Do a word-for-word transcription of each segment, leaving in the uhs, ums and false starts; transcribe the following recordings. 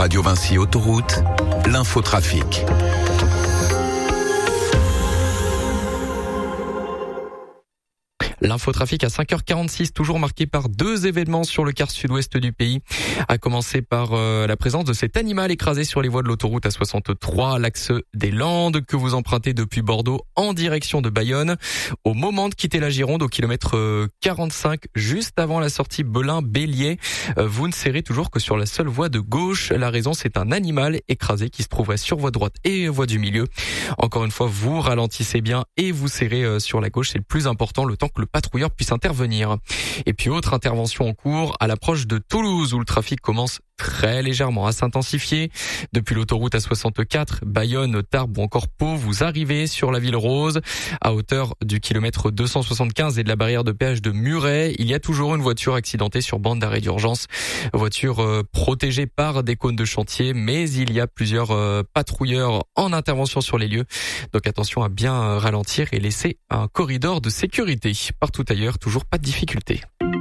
Radio Vinci Autoroute, l'infotrafic. L'infotrafic à cinq heures quarante-six, toujours marqué par deux événements sur le quart sud-ouest du pays. À commencer par euh, la présence de cet animal écrasé sur les voies de l'autoroute A soixante-trois, l'axe des Landes, que vous empruntez depuis Bordeaux en direction de Bayonne. Au moment de quitter la Gironde, au kilomètre euh, quarante-cinq, juste avant la sortie Belin-Bélier, euh, vous ne serrez toujours que sur la seule voie de gauche. La raison, c'est un animal écrasé qui se trouve sur voie droite et voie du milieu. Encore une fois, vous ralentissez bien et vous serrez euh, sur la gauche. C'est le plus important, le temps que le patrouilleur puisse intervenir. Et puis autre intervention en cours à l'approche de Toulouse où le trafic commence très légèrement à s'intensifier. Depuis l'autoroute A soixante-quatre, Bayonne, Tarbes ou encore Pau, vous arrivez sur la ville rose à hauteur du kilomètre deux cent soixante-quinze et de la barrière de péage de Muret. Il y a toujours une voiture accidentée sur bande d'arrêt d'urgence. Voiture euh, protégée par des cônes de chantier, mais il y a plusieurs euh, patrouilleurs en intervention sur les lieux. Donc attention à bien euh, ralentir et laisser un corridor de sécurité. Partout ailleurs, toujours pas de difficulté.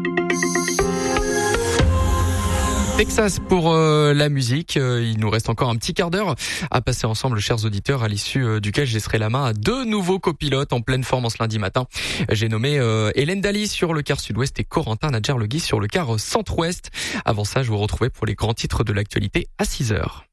Texas pour euh, la musique. Euh, il nous reste encore un petit quart d'heure à passer ensemble, chers auditeurs, à l'issue euh, duquel je laisserai la main à deux nouveaux copilotes en pleine forme en ce lundi matin. J'ai nommé euh, Hélène Daly sur le quart sud-ouest et Corentin Nadjar-Legui sur le quart centre-ouest. Avant ça, je vous retrouvais pour les grands titres de l'actualité à six heures.